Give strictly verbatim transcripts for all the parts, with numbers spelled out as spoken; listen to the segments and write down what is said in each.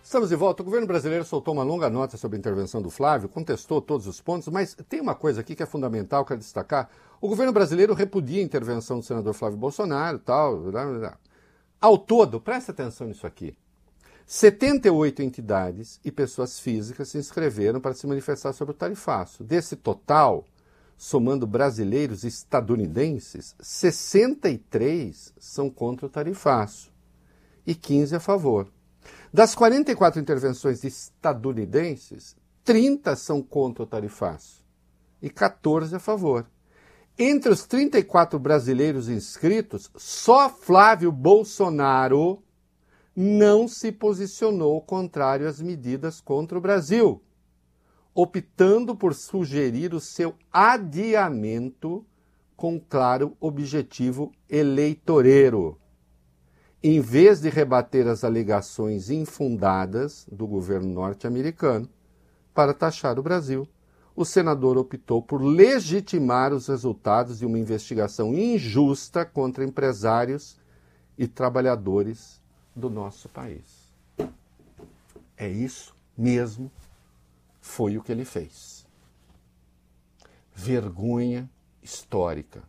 Estamos de volta. O governo brasileiro soltou uma longa nota sobre a intervenção do Flávio, contestou todos os pontos, mas tem uma coisa aqui que é fundamental, quero destacar. O governo brasileiro repudia a intervenção do senador Flávio Bolsonaro e tal. Blá, blá, blá. Ao todo, presta atenção nisso aqui, setenta e oito entidades e pessoas físicas se inscreveram para se manifestar sobre o tarifaço. Desse total, somando brasileiros e estadunidenses, sessenta e três são contra o tarifaço e quinze a favor. Das quarenta e quatro intervenções de estadunidenses, trinta são contra o tarifaço e quatorze a favor. Entre os trinta e quatro brasileiros inscritos, só Flávio Bolsonaro não se posicionou contrário às medidas contra o Brasil, optando por sugerir o seu adiamento com claro objetivo eleitoreiro. Em vez de rebater as alegações infundadas do governo norte-americano para taxar o Brasil, o senador optou por legitimar os resultados de uma investigação injusta contra empresários e trabalhadores do nosso país. É isso mesmo, foi o que ele fez. Vergonha histórica.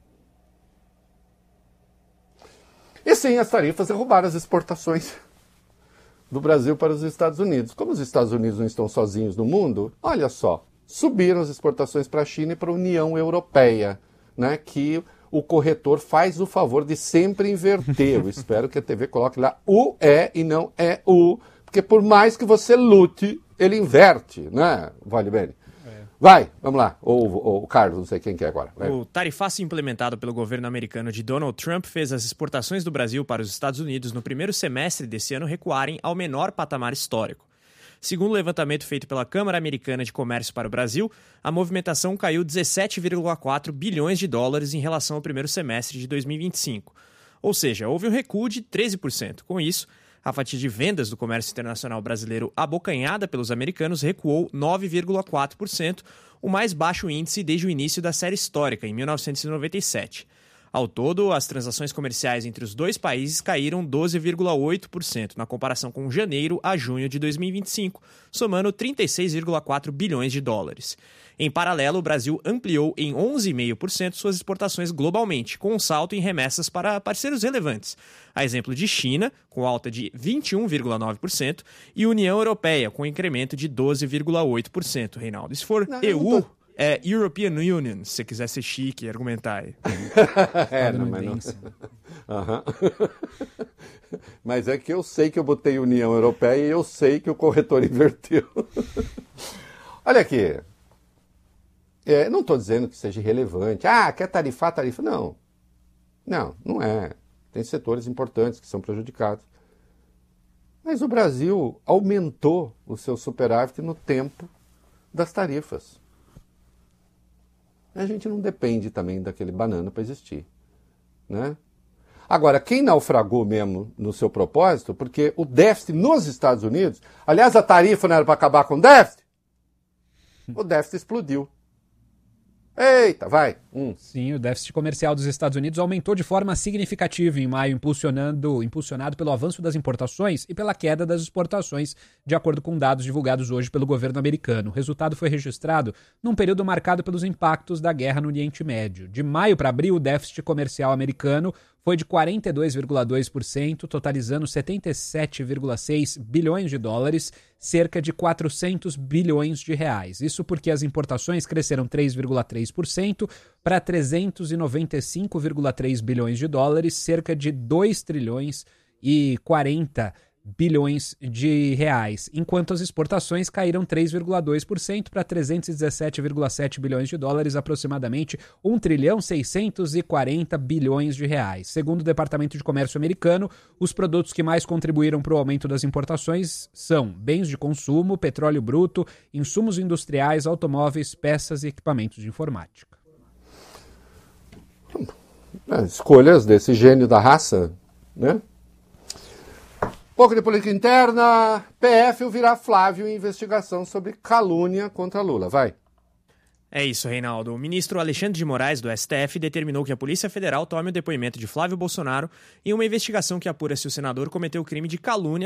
E sim, as tarifas derrubaram as exportações do Brasil para os Estados Unidos. Como os Estados Unidos não estão sozinhos no mundo, olha só, subiram as exportações para a China e para a União Europeia, né, que o corretor faz o favor de sempre inverter. Eu espero que a T V coloque lá U E e não E U, porque por mais que você lute, ele inverte, né, Vale Bene? Vai, vamos lá. Ou o Carlos, não sei quem que é agora. Vai. O tarifaço implementado pelo governo americano de Donald Trump fez as exportações do Brasil para os Estados Unidos no primeiro semestre desse ano recuarem ao menor patamar histórico. Segundo o levantamento feito pela Câmara Americana de Comércio para o Brasil, a movimentação caiu dezessete vírgula quatro bilhões de dólares em relação ao primeiro semestre de dois mil e vinte e cinco. Ou seja, houve um recuo de treze por cento. Com isso, a fatia de vendas do comércio internacional brasileiro abocanhada pelos americanos recuou nove vírgula quatro por cento, o mais baixo índice desde o início da série histórica, em mil novecentos e noventa e sete. Ao todo, as transações comerciais entre os dois países caíram doze vírgula oito por cento na comparação com janeiro a junho de dois mil e vinte e cinco, somando trinta e seis vírgula quatro bilhões de dólares. Em paralelo, o Brasil ampliou em onze vírgula cinco por cento suas exportações globalmente, com um salto em remessas para parceiros relevantes, a exemplo de China, com alta de vinte e um vírgula nove por cento, e União Europeia, com incremento de doze vírgula oito por cento, Reinaldo. Se for não, E U... tô... É European Union, se você quiser ser chique e argumentar aí. é, não, mas, não... Uhum. Mas é que eu sei que eu botei União Europeia e eu sei que o corretor inverteu. Olha aqui. É, não estou dizendo que seja irrelevante. Ah, quer tarifar, tarifa. Não. Não, não é. Tem setores importantes que são prejudicados. Mas o Brasil aumentou o seu superávit no tempo das tarifas. A gente não depende também daquele banana para existir, né? Agora, quem naufragou mesmo no seu propósito, porque o déficit nos Estados Unidos, aliás, a tarifa não era para acabar com o déficit, o déficit explodiu. Eita, vai. Hum. Sim, o déficit comercial dos Estados Unidos aumentou de forma significativa em maio, impulsionando, impulsionado pelo avanço das importações e pela queda das exportações, de acordo com dados divulgados hoje pelo governo americano. O resultado foi registrado num período marcado pelos impactos da guerra no Oriente Médio. De maio para abril, o déficit comercial americano foi de quarenta e dois vírgula dois por cento, totalizando setenta e sete vírgula seis bilhões de dólares, cerca de quatrocentos bilhões de reais. Isso porque as importações cresceram três vírgula três por cento para trezentos e noventa e cinco vírgula três bilhões de dólares, cerca de dois trilhões e quarenta bilhões de reais, enquanto as exportações caíram três vírgula dois por cento para trezentos e dezessete vírgula sete bilhões de dólares, aproximadamente um trilhão seiscentos e quarenta bilhões de reais. Segundo o Departamento de Comércio americano, os produtos que mais contribuíram para o aumento das importações são bens de consumo, petróleo bruto, insumos industriais, automóveis, peças e equipamentos de informática. Escolhas desse gênio da raça, né? Pouco de política interna, P F ouvirá Flávio em investigação sobre calúnia contra Lula. Vai. É isso, Reinaldo. O ministro Alexandre de Moraes, do S T F, determinou que a Polícia Federal tome o depoimento de Flávio Bolsonaro em uma investigação que apura se o senador cometeu crime de calúnia